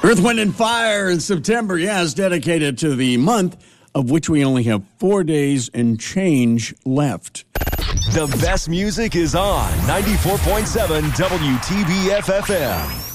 Earth, Wind, and Fire in September, is dedicated to the month of which we only have 4 days and change left. The best music is on 94.7 WTBF FM.